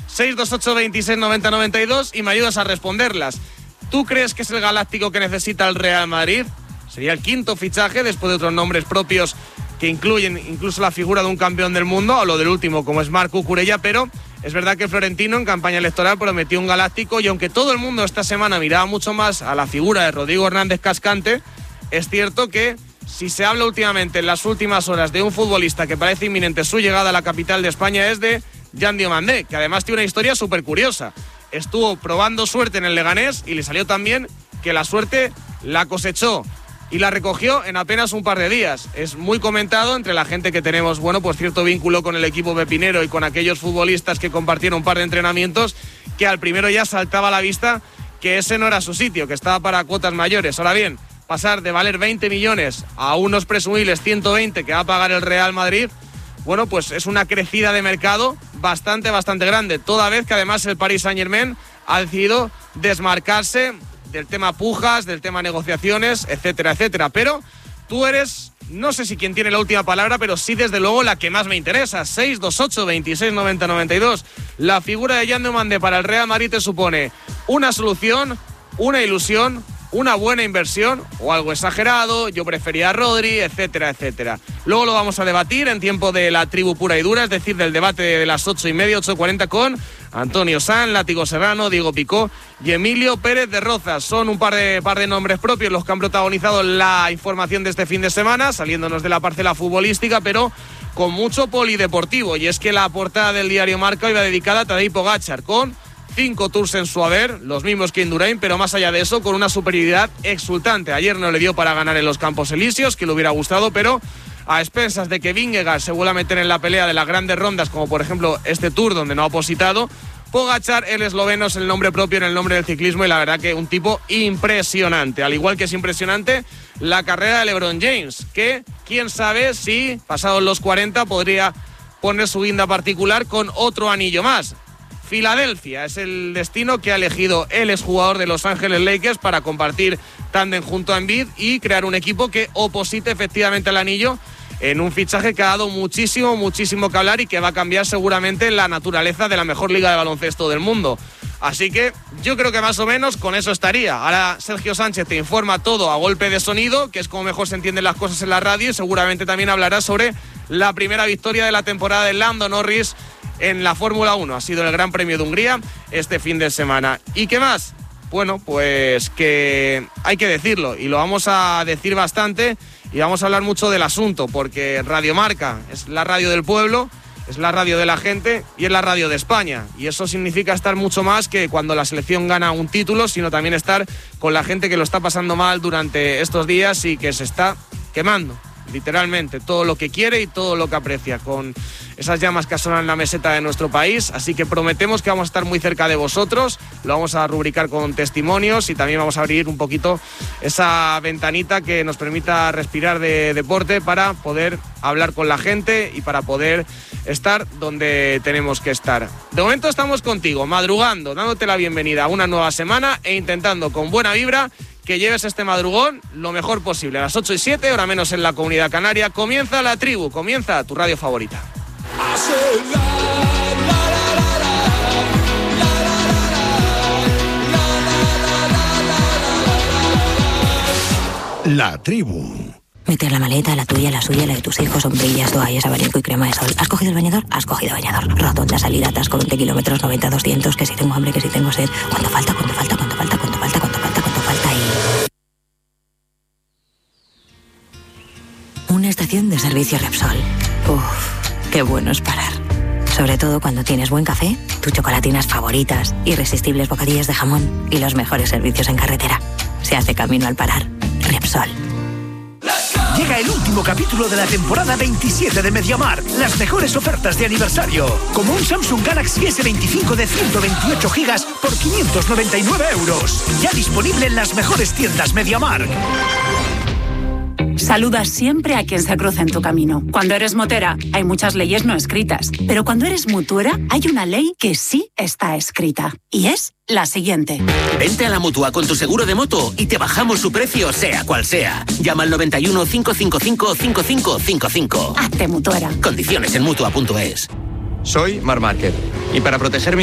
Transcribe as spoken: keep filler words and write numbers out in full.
seis dos ocho, veintiséis, noventa, noventa y dos y me ayudas a responderlas. ¿Tú crees que es el galáctico que necesita el Real Madrid? Sería el quinto fichaje después de otros nombres propios que incluyen incluso la figura de un campeón del mundo, o lo del último como es Marc Cucurella, pero es verdad que Florentino en campaña electoral prometió un galáctico, y aunque todo el mundo esta semana miraba mucho más a la figura de Rodrigo Hernández Cascante, es cierto que si se habla últimamente en las últimas horas de un futbolista que parece inminente su llegada a la capital de España, es de Jan Diomandé, que además tiene una historia súper curiosa. Estuvo probando suerte en el Leganés y le salió tan bien que la suerte la cosechó y la recogió en apenas un par de días. Es muy comentado entre la gente que tenemos, bueno, pues cierto vínculo con el equipo pepinero y con aquellos futbolistas que compartieron un par de entrenamientos, que al primero ya saltaba a la vista que ese no era su sitio, que estaba para cuotas mayores. Ahora bien, pasar de valer veinte millones a unos presumibles ciento veinte que va a pagar el Real Madrid, bueno, pues es una crecida de mercado bastante, bastante grande, toda vez que además el Paris Saint-Germain ha decidido desmarcarse del tema pujas, del tema negociaciones, etcétera, etcétera. Pero tú eres, no sé si quien tiene la última palabra, pero sí desde luego la que más me interesa. seis dos ocho, veintiséis, noventa, noventa y dos. La figura de Jan Diomandé para el Real Madrid te supone una solución, una ilusión, una buena inversión o algo exagerado. Yo prefería a Rodri, etcétera, etcétera. Luego lo vamos a debatir en tiempo de la tribu pura y dura, es decir, del debate de las ocho y media, ocho cuarenta, con Antonio Sanz, Látigo Serrano, Diego Picó y Emilio Pérez de Rozas. Son un par de, par de nombres propios los que han protagonizado la información de este fin de semana, saliéndonos de la parcela futbolística, pero con mucho polideportivo. Y es que la portada del diario Marca iba dedicada a Tadej Pogačar, con cinco tours en su haber, los mismos que Indurain, pero más allá de eso, con una superioridad exultante. Ayer no le dio para ganar en los Campos Elíseos, que le hubiera gustado, pero a expensas de que Vingegaard se vuelva a meter en la pelea de las grandes rondas, como por ejemplo este Tour donde no ha opositado, Pogačar, el esloveno, es el nombre propio en el nombre del ciclismo, y la verdad que un tipo impresionante. Al igual que es impresionante la carrera de LeBron James, que quién sabe si pasados los cuarenta podría poner su guinda particular con otro anillo más. Filadelfia es el destino que ha elegido el exjugador de Los Ángeles Lakers para compartir tándem junto a Embiid y crear un equipo que oposite efectivamente al anillo, en un fichaje que ha dado muchísimo, muchísimo que hablar y que va a cambiar seguramente la naturaleza de la mejor liga de baloncesto del mundo. Así que yo creo que más o menos con eso estaría. Ahora Sergio Sánchez te informa todo a golpe de sonido, que es como mejor se entienden las cosas en la radio, y seguramente también hablará sobre la primera victoria de la temporada de Lando Norris en la Fórmula uno. Ha sido el Gran Premio de Hungría este fin de semana. ¿Y qué más? Bueno, pues que hay que decirlo, y lo vamos a decir bastante, y vamos a hablar mucho del asunto, porque Radio Marca es la radio del pueblo, es la radio de la gente y es la radio de España. Y eso significa estar mucho más que cuando la selección gana un título, sino también estar con la gente que lo está pasando mal durante estos días y que se está quemando, literalmente, todo lo que quiere y todo lo que aprecia, con esas llamas que asolan la meseta de nuestro país. Así que prometemos que vamos a estar muy cerca de vosotros, lo vamos a rubricar con testimonios y también vamos a abrir un poquito esa ventanita que nos permita respirar de deporte para poder hablar con la gente y para poder estar donde tenemos que estar. De momento estamos contigo, madrugando, dándote la bienvenida a una nueva semana e intentando con buena vibra que lleves este madrugón lo mejor posible. A las ocho y siete, hora menos en la Comunidad Canaria, comienza La Tribu, comienza tu radio favorita. La Tribu. Meter la maleta, la tuya, la suya, la de tus hijos, sombrillas, toallas, abanico y crema de sol. ¿Has cogido el bañador? Has cogido bañador. Rotonda, salida, atasco, veinte kilómetros, noventa, doscientos, que si tengo hambre, que si tengo sed. ¿Cuánto falta? ¿Cuánto falta? ¿Cuánto falta? ¿Cuánto falta? ¿Cuánto falta? ¿Cuánto falta? Y... una estación de servicio Repsol. Uff, qué bueno es parar. Sobre todo cuando tienes buen café, tus chocolatinas favoritas, irresistibles bocadillas de jamón y los mejores servicios en carretera. Se hace camino al parar. Repsol. Llega el último capítulo de la temporada veintisiete de MediaMarkt. Las mejores ofertas de aniversario. Como un Samsung Galaxy ese veinticinco de ciento veintiocho gigas por quinientos noventa y nueve euros. Ya disponible en las mejores tiendas MediaMarkt. Saludas siempre a quien se cruza en tu camino. Cuando eres motera, hay muchas leyes no escritas. Pero cuando eres mutuera, hay una ley que sí está escrita. Y es la siguiente. Vente a la Mutua con tu seguro de moto y te bajamos su precio, sea cual sea. Llama al noventa y uno, cinco cinco cinco, cinco cinco cinco cinco. Hazte mutuera. Condiciones en mutua punto es. Soy Marc Márquez y para proteger mi